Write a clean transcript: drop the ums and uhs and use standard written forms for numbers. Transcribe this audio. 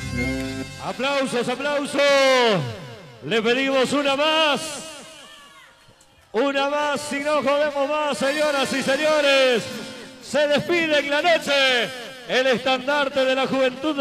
Aplausos, aplausos. Le pedimos una más. Una más, si no jodemos más, señoras y señores. Se despide en la noche el estandarte de la juventud.